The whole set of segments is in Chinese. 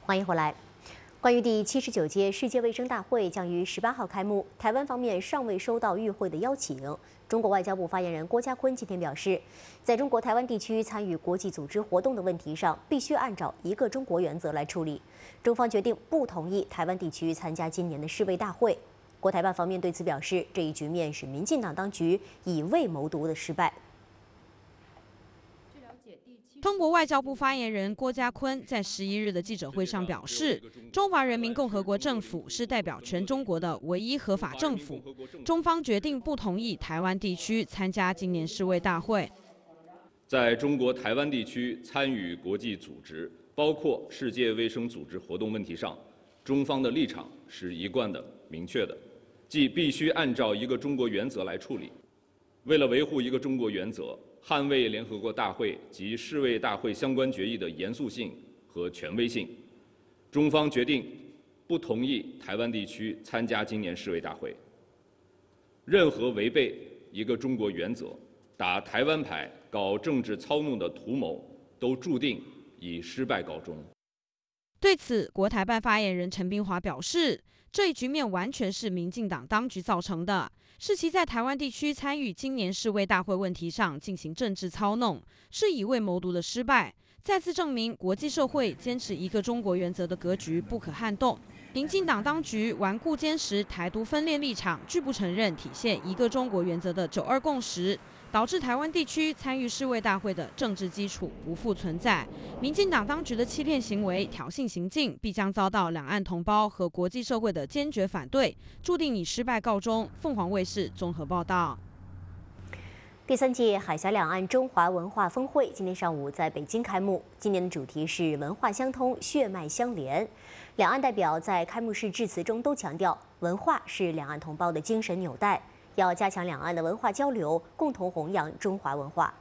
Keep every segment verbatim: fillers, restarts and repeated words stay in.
欢迎回来。关于第七十九届世界卫生大会将于十八号开幕，台湾方面尚未收到与会的邀请。中国外交部发言人郭家坤今天表示，在中国台湾地区参与国际组织活动的问题上，必须按照一个中国原则来处理。中方决定不同意台湾地区参加今年的世卫大会。国台办方面对此表示，这一局面是民进党当局以卫谋独的失败。 中国外交部发言人郭家坤在十一日的记者会上表示，中华人民共和国政府是代表全中国的唯一合法政府，中方决定不同意台湾地区参加今年世卫大会。 在中国台湾地区参与国际组织，包括世界卫生组织活动问题上，中方的立场是一贯的、明确的，即必须按照一个中国原则来处理。为了维护一个中国原则， 捍卫联合国大会及世卫大会相关决议的严肃性和权威性，中方决定不同意台湾地区参加今年世卫大会。任何违背一个中国原则、打台湾牌、搞政治操弄的图谋，都注定以失败告终。 对此，国台办发言人陈冰华表示，这一局面完全是民进党当局造成的。 是其在台湾地区参与今年世卫大会问题上进行政治操弄，是以卫谋独的失败，再次证明国际社会坚持一个中国原则的格局不可撼动。民进党当局顽固坚持台独分裂立场，拒不承认体现一个中国原则的九二共识，导致台湾地区参与世卫大会的政治基础不复存在。民进党当局的欺骗行为、挑衅行径，必将遭到两岸同胞和国际社会的坚决反对，注定以失败告终。凤凰卫视综合报道。 第三届海峡两岸中华文化峰会今天上午在北京开幕。今年的主题是文化相通、血脉相连。两岸代表在开幕式致辞中都强调，文化是两岸同胞的精神纽带，要加强两岸的文化交流，共同弘扬中华文化。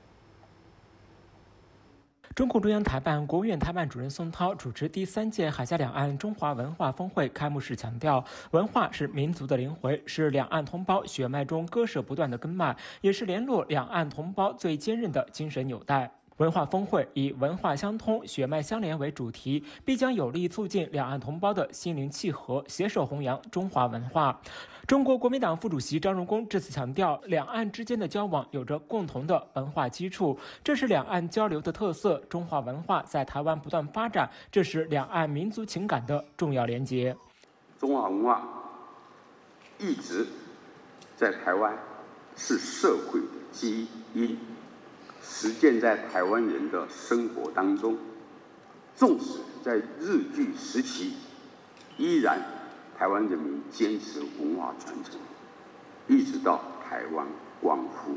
中共中央台办、国务院台办主任宋涛主持第三届海峡两岸中华文化峰会开幕式强调，文化是民族的灵魂，是两岸同胞血脉中割舍不断的根脉，也是联络两岸同胞最坚韧的精神纽带。 文化峰会以文化相通、血脉相连为主题，必将有力促进两岸同胞的心灵契合，携手弘扬中华文化。中国国民党副主席张荣恭致辞强调，两岸之间的交往有着共同的文化基础，这是两岸交流的特色。中华文化在台湾不断发展，这是两岸民族情感的重要连结。 中华文化一直在台湾是社会的基因。 实践在台湾人的生活当中，纵使在日据时期，依然台湾人民坚持文化传承，一直到台湾光复。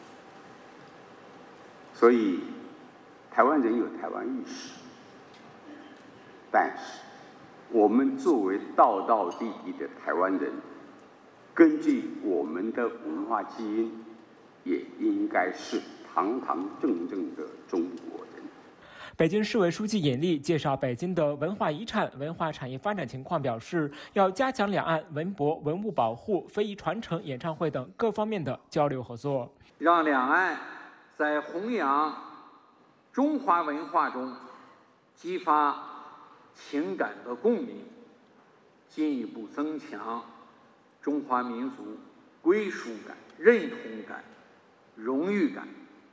所以，台湾人有台湾意识，但是我们作为道道地地的台湾人，根据我们的文化基因，也应该是 堂堂正正的中国人。 北京市委书记尹力介绍北京的文化遗产、文化产业发展情况，表示要加强两岸文博、文物保护、非遗传承、演唱会等各方面的交流合作， 让两岸在弘扬中华文化中激发情感的共鸣，进一步增强中华民族归属感、认同感、荣誉感。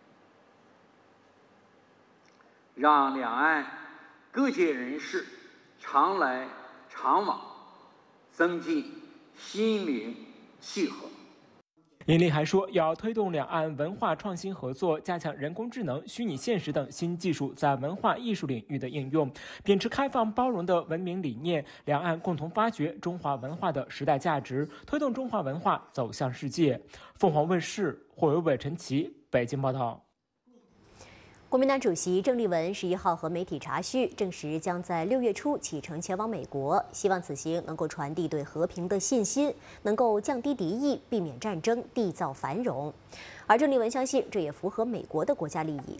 让两岸各界人士常来常往，增进心灵契合。 尹力还说，要推动两岸文化创新合作，加强人工智能、虚拟现实等新技术在文化艺术领域的应用，秉持开放包容的文明理念，两岸共同发掘中华文化的时代价值，推动中华文化走向世界。凤凰卫视霍伟伟、陈琦北京报道。 国民党主席郑丽文十一号和媒体查叙，证实将在六月初启程前往美国，希望此行能够传递对和平的信心，能够降低敌意，避免战争，缔造繁荣。而郑丽文相信，这也符合美国的国家利益。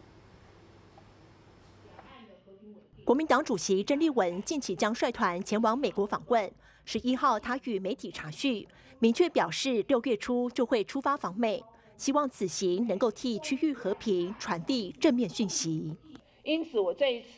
国民党主席郑丽文近期将率团前往美国访问。十一号，他与媒体查叙，明确表示六月初就会出发访美。 希望此行能够替区域和平传递正面讯息。 因此，我这一次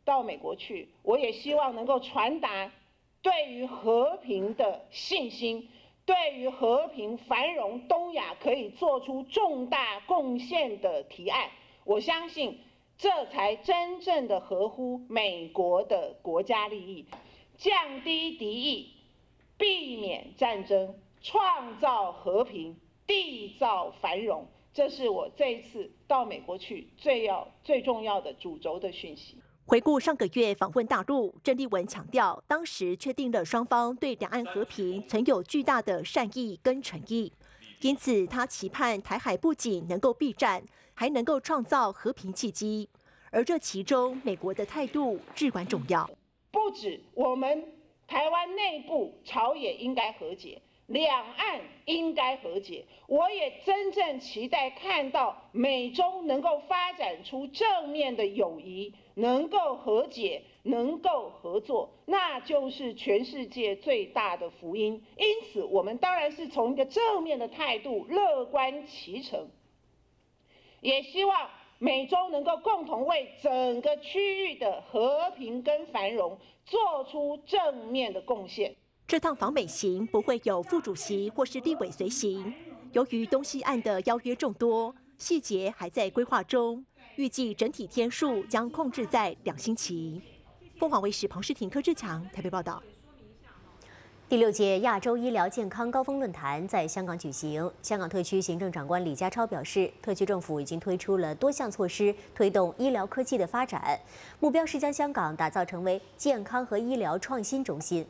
到美国去，我也希望能够传达对于和平的信心，对于和平繁荣东亚可以做出重大贡献的提案。我相信这才真正的合乎美国的国家利益，降低敌意，避免战争，创造和平，缔造繁荣。这是我这一次到美国去最要最重要的主轴的讯息。 回顾上个月访问大陆，郑丽文强调，当时确定了双方对两岸和平存有巨大的善意跟诚意，因此他期盼台海不仅能够避战，还能够创造和平契机。而这其中，美国的态度至关重要。 不止我们台湾内部朝野应该和解，两岸应该和解。我也真正期待看到美中能够发展出正面的友谊，能够和解，能够合作，那就是全世界最大的福音。因此，我们当然是从一个正面的态度，乐观其成，也希望美中能够共同为整个区域的和平跟繁荣做出正面的贡献。 这趟访美行不会有副主席或是立委随行，由于东西岸的邀约众多，细节还在规划中，预计整体天数将控制在两星期。凤凰卫视彭世廷、柯志强台北报道。 第六届亚洲医疗健康高峰论坛在香港举行。香港特区行政长官李家超表示，特区政府已经推出了多项措施，推动医疗科技的发展，目标是将香港打造成为健康和医疗创新中心。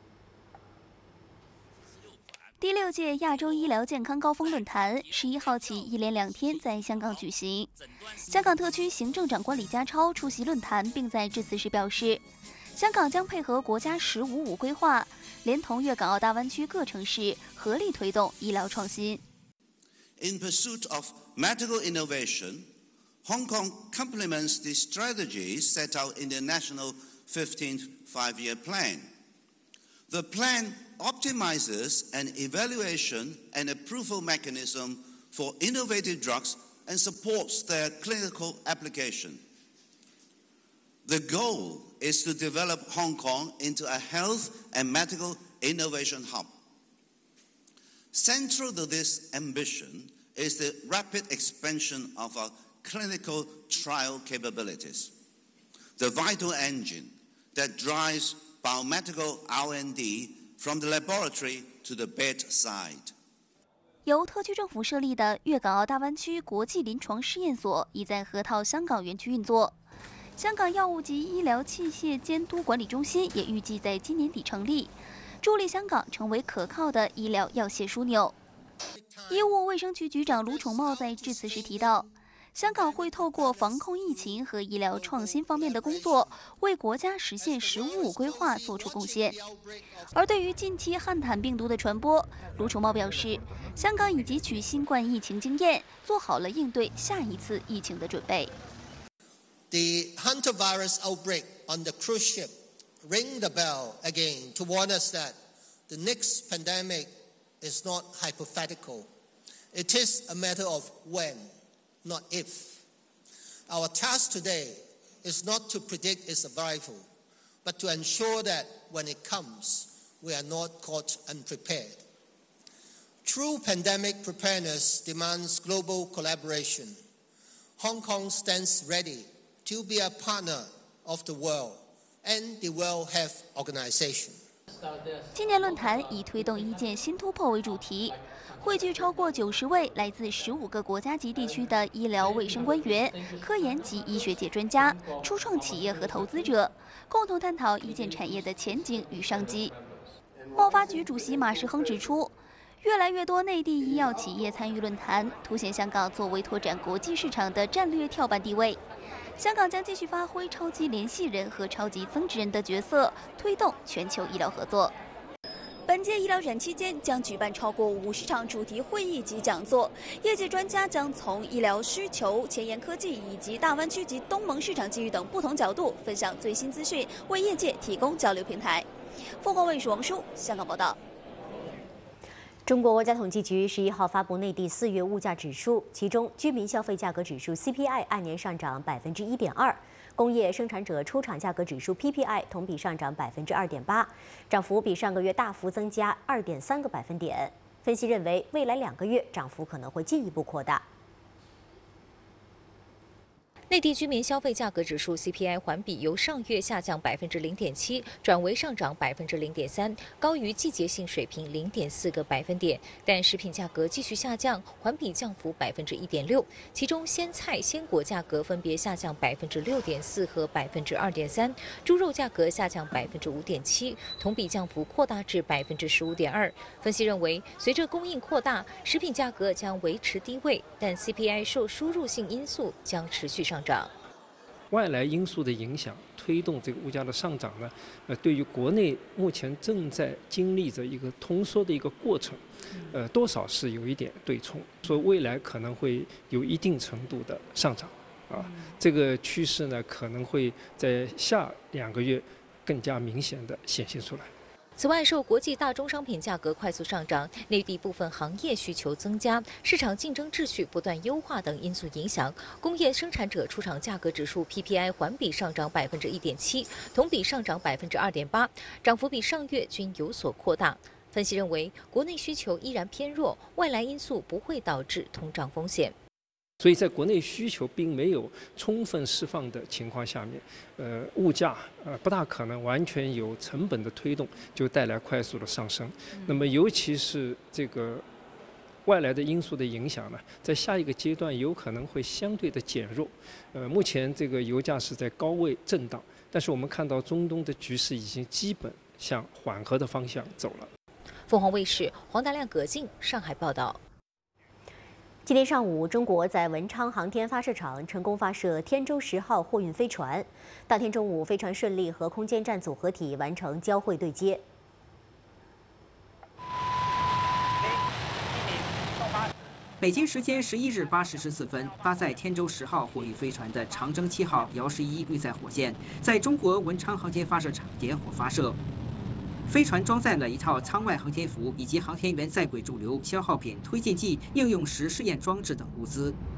第六届亚洲医疗健康高峰论坛十一号起一连两天在香港举行。香港特区行政长官李家超出席论坛，并在致辞时表示，香港将配合国家“十五五”规划，连同粤港澳大湾区各城市，合力推动医疗创新。 In pursuit of medical innovation, Hong Kong complements the strategies set out in the National fifteenth Five-Year Plan. The plan optimizes an evaluation and approval mechanism for innovative drugs and supports their clinical application. The goal is to develop Hong Kong into a health and medical innovation hub. Central to this ambition is the rapid expansion of our clinical trial capabilities, the vital engine that drives biomedical R and D from the laboratory to the bedside. 由特区政府设立的粤港澳大湾区国际临床试验所已在河套香港园区运作。香港药物及医疗器械监督管理中心也预计在今年底成立，助力香港成为可靠的医疗药械枢纽。医务卫生局局长卢宠茂在致辞时提到，香港会透过防控疫情和医疗创新方面的工作，为国家实现“十五五”规划做出贡献。而对于近期汉坦病毒的传播，卢宠茂表示，香港已汲取新冠疫情经验，做好了应对下一次疫情的准备。 The hantavirus outbreak on the cruise ship rang the bell again to warn us that the next pandemic is not hypothetical. It is a matter of when, not if. Our task today is not to predict its arrival, but to ensure that when it comes, we are not caught unprepared. True pandemic preparedness demands global collaboration. Hong Kong stands ready to be a partner of the world and the World Health Organization. 今年论坛以推动医健新突破为主题，汇聚超过九十位来自十五个国家及地区的医疗卫生官员、科研及医学界专家、初创企业和投资者，共同探讨医健产业的前景与商机。贸发局主席马世亨指出，越来越多内地医药企业参与论坛，凸显香港作为拓展国际市场的战略跳板地位。香港将继续发挥超级联系人和超级增值人的角色，推动全球医疗合作。本届医疗展期间将举办超过五十场主题会议及讲座，业界专家将从医疗需求、前沿科技以及大湾区及东盟市场机遇等不同角度分享最新资讯，为业界提供交流平台。凤凰卫视王舒香港报道。 中国国家统计局十一号发布内地四月物价指数，其中居民消费价格指数 C P I 按年上涨百分之一点二， 工业生产者出厂价格指数 P P I 同比上涨百分之二点八，涨幅比上个月大幅增加二点三个百分点。分析认为，未来两个月涨幅可能会进一步扩大。 内地居民消费价格指数 C P I 环比由上月下降百分之零点七，转为上涨百分之零点三，高于季节性水平零点四个百分点。但食品价格继续下降，环比降幅百分之一点六，其中鲜菜、鲜果价格分别下降百分之六点四和百分之二点三，猪肉价格下降百分之五点七，同比降幅扩大至百分之十五点二。分析认为，随着供应扩大，食品价格将维持低位，但 C P I 受输入性因素将持续上涨。 外来因素的影响推动这个物价的上涨呢，呃，对于国内目前正在经历着一个通缩的一个过程，呃，多少是有一点对冲，说未来可能会有一定程度的上涨，啊，这个趋势呢可能会在下两个月更加明显的显现出来。 此外，受国际大宗商品价格快速上涨、内地部分行业需求增加、市场竞争秩序不断优化等因素影响，工业生产者出厂价格指数 P P I 环比上涨百分之一点七，同比上涨百分之二点八，涨幅比上月均有所扩大。分析认为，国内需求依然偏弱，外来因素不会导致通胀风险。 所以在国内需求并没有充分释放的情况下面，呃，物价呃不大可能完全由成本的推动就带来快速的上升。那么尤其是这个外来的因素的影响呢，在下一个阶段有可能会相对的减弱。呃，目前这个油价是在高位震荡，但是我们看到中东的局势已经基本向缓和的方向走了。 凤凰卫视黄达亮、葛静上海报道。 今天上午，中国在文昌航天发射场成功发射天舟十号货运飞船。当天中午，飞船顺利和空间站组合体完成交会对接。 北京时间十一日八时十四分，搭载天舟十号货运飞船的长征七号遥十一运载火箭，在中国文昌航天发射场点火发射。 飞船装载了一套舱外航天服以及航天员在轨驻留、消耗品、推进剂、应用时试验装置等物资。